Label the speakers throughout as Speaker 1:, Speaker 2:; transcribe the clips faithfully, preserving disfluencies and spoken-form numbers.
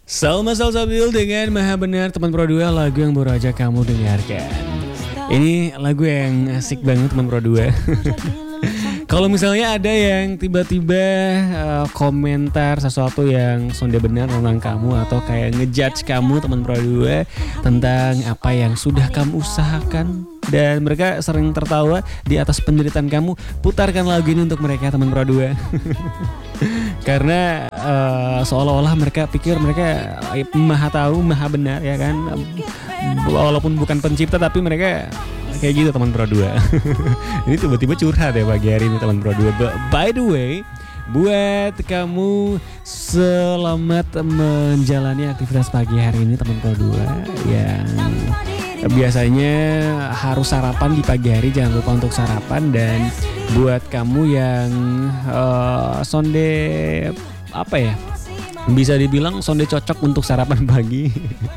Speaker 1: Salma Salsabil dengan Maha Benar teman Pro dua, lagu yang baru aja kamu dengarkan. Ini lagu yang asik banget teman Pro dua. Kalau misalnya ada yang tiba-tiba uh, komentar sesuatu yang sonde benar tentang kamu atau kayak ngejudge kamu teman Pro dua tentang apa yang sudah kamu usahakan dan mereka sering tertawa di atas penderitaan kamu, putarkan lagu ini untuk mereka teman Pro dua. Karena uh, seolah-olah mereka pikir mereka maha tahu, maha benar ya kan. Walaupun bukan pencipta tapi mereka kayak gitu teman Pro dua. Ini tiba-tiba curhat ya pagi hari ini teman Pro dua. But by the way, buat kamu selamat menjalani aktivitas pagi hari ini teman Pro dua yang biasanya harus sarapan di pagi hari, jangan lupa untuk sarapan. Dan buat kamu yang uh, sonde apa ya, bisa dibilang sonde cocok untuk sarapan pagi.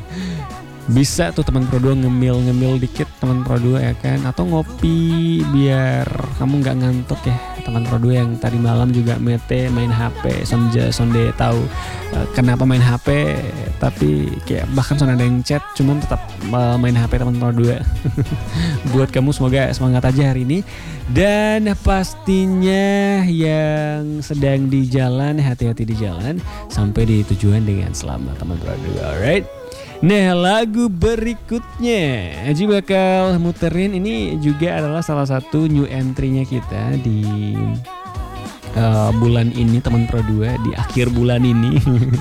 Speaker 1: Bisa tuh teman Pro dua ngemil-ngemil dikit teman Pro dua ya kan, atau ngopi biar kamu nggak ngantuk ya teman Pro dua yang tadi malam juga mete main H P. Sonde sonde tahu uh, kenapa main H P, tapi kayak bahkan sonde ada yang chat cuman tetap uh, main H P teman Pro dua. Buat kamu semoga semangat aja hari ini, dan pastinya yang sedang di jalan hati-hati di jalan sampai di tujuan dengan selamat teman Pro dua. Alright. Nah, lagu berikutnya Aji bakal muterin, ini juga adalah salah satu new entry-nya kita di uh, bulan ini teman Pro dua, di akhir bulan ini.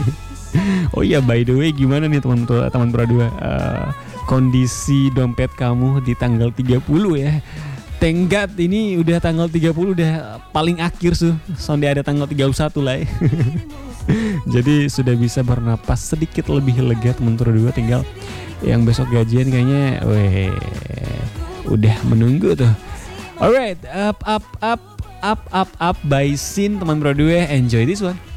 Speaker 1: Oh iya, by the way gimana nih teman teman Pro dua, uh, kondisi dompet kamu di tanggal tiga puluh ya. Tenggat ini udah tanggal tiga puluh, udah paling akhir tuh. Sonde ada tanggal tiga puluh satu lah ya. Jadi sudah bisa bernapas sedikit lebih lega teman Pro dua, tinggal yang besok gajian kayaknya weh udah menunggu tuh. Alright, up up up up up up by Sin teman Pro dua, enjoy this one.